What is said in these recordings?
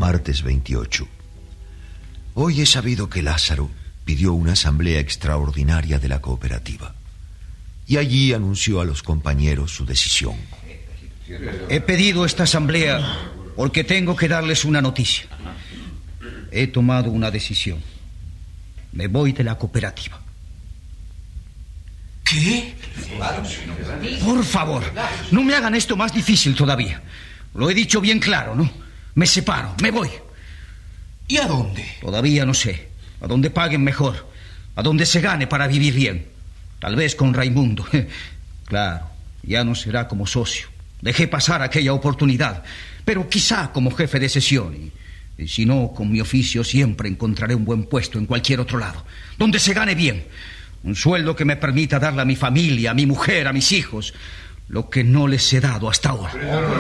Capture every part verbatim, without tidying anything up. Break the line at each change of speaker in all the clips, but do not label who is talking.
Martes veintiocho. Hoy he sabido que Lázaro pidió una asamblea extraordinaria de la cooperativa y allí anunció a los compañeros su decisión.
He pedido esta asamblea porque tengo que darles una noticia. He tomado una decisión. Me voy de la cooperativa.
¿Qué?
Por favor, no me hagan esto más difícil todavía. Lo he dicho bien claro, ¿no? Me separo, me voy.
¿Y a dónde?
Todavía no sé. A donde paguen mejor. A donde se gane para vivir bien. Tal vez con Raimundo. Claro, ya no será como socio. Dejé pasar aquella oportunidad. Pero quizá como jefe de sesión. Y, y si no, con mi oficio siempre encontraré un buen puesto en cualquier otro lado. Donde se gane bien. Un sueldo que me permita darle a mi familia, a mi mujer, a mis hijos, lo que no les he dado hasta ahora.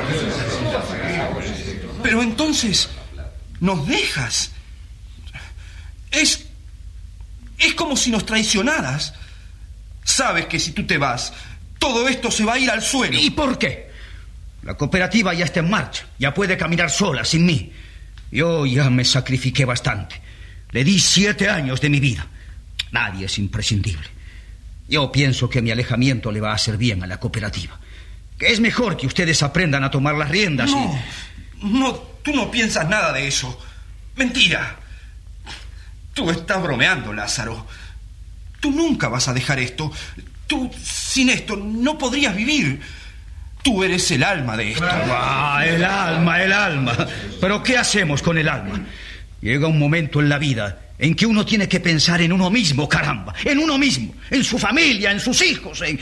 Pero entonces, nos dejas. Es... Es como si nos traicionaras. Sabes que si tú te vas, todo esto se va a ir al suelo.
¿Y por qué? La cooperativa ya está en marcha. Ya puede caminar sola, sin mí. Yo ya me sacrifiqué bastante. Le di siete años de mi vida. Nadie es imprescindible. Yo pienso que mi alejamiento le va a hacer bien a la cooperativa. Que es mejor que ustedes aprendan a tomar las riendas.
No,
y...
no, tú no piensas nada de eso. Mentira. Tú estás bromeando, Lázaro. Tú nunca vas a dejar esto. Tú, sin esto, no podrías vivir. Tú eres el alma de esto.
Ah, el alma, el alma. ¿Pero qué hacemos con el alma? Llega un momento en la vida en que uno tiene que pensar en uno mismo, caramba. En uno mismo, en su familia, en sus hijos, en...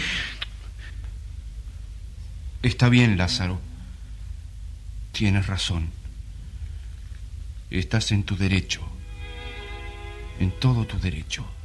Está bien, Lázaro. Tienes razón. Estás en tu derecho. En todo tu derecho.